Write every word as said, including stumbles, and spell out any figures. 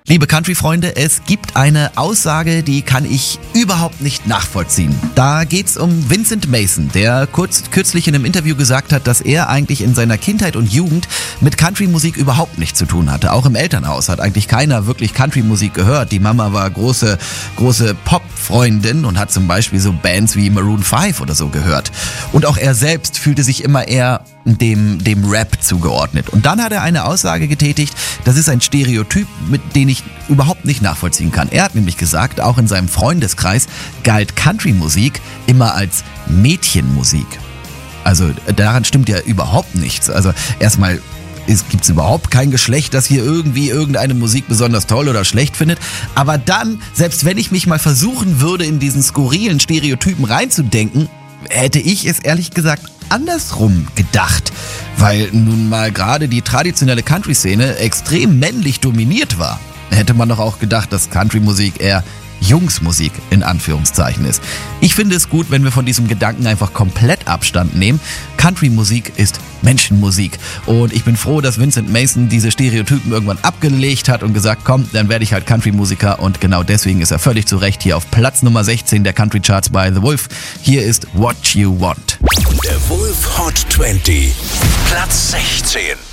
Liebe Country-Freunde, es gibt eine Aussage, die kann ich überhaupt nicht nachvollziehen. Da geht's um Vincent Mason, der kurz, kürzlich in einem Interview gesagt hat, dass er eigentlich in seiner Kindheit und Jugend mit Country-Musik überhaupt nichts zu tun hatte. Auch im Elternhaus hat eigentlich keiner wirklich Country-Musik gehört. Die Mama war große, große Pop-Freundin und hat zum Beispiel so Bands wie Maroon five oder so gehört. Und auch er selbst fühlte sich immer eher dem, dem Rap zugeordnet. Und dann hat er eine Aussage getätigt, das ist ein Stereotyp, mit dem ich überhaupt nicht nachvollziehen kann. Er hat nämlich gesagt, auch in seinem Freundeskreis galt Country-Musik immer als Mädchenmusik. Also daran stimmt ja überhaupt nichts. Also erstmal gibt es überhaupt kein Geschlecht, das hier irgendwie irgendeine Musik besonders toll oder schlecht findet. Aber dann, selbst wenn ich mich mal versuchen würde, in diesen skurrilen Stereotypen reinzudenken, hätte ich es ehrlich gesagt andersrum gedacht, weil nun mal gerade die traditionelle Country-Szene extrem männlich dominiert war. Hätte man doch auch gedacht, dass Country-Musik eher Jungsmusik in Anführungszeichen ist. Ich finde es gut, wenn wir von diesem Gedanken einfach komplett Abstand nehmen. Country-Musik ist Menschenmusik und ich bin froh, dass Vincent Mason diese Stereotypen irgendwann abgelegt hat und gesagt, komm, dann werde ich halt Country-Musiker, und genau deswegen ist er völlig zu Recht hier auf Platz Nummer sechzehn der Country Charts bei The Wolf. Hier ist What You Want. Der Wolf Hot zwanzig, Platz sechzehn.